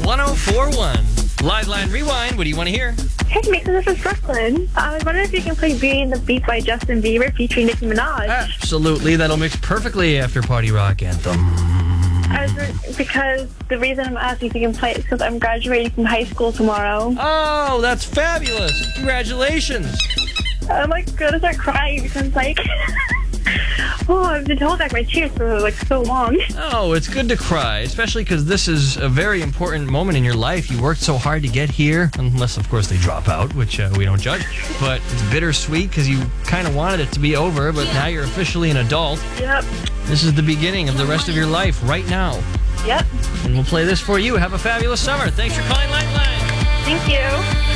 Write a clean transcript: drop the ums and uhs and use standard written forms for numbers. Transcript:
1041. Live Line Rewind. What do you want to hear? Hey, Mason, this is Brooklyn. I was wondering if you can play Beauty and the Beat by Justin Bieber featuring Nicki Minaj. Absolutely. That'll mix perfectly after Party Rock Anthem. Because the reason I'm asking if you can play it is because I'm graduating from high school tomorrow. Oh, that's fabulous. Congratulations. I'm going to start crying because, I've been holding back my tears for, so long. Oh, it's good to cry, especially because this is a very important moment in your life. You worked so hard to get here, unless, of course, they drop out, which we don't judge. But it's bittersweet because you kind of wanted it to be over, but now you're officially an adult. Yep. This is the beginning of the rest of your life right now. Yep. And we'll play this for you. Have a fabulous summer. Thanks for calling Lifeline. Thank you.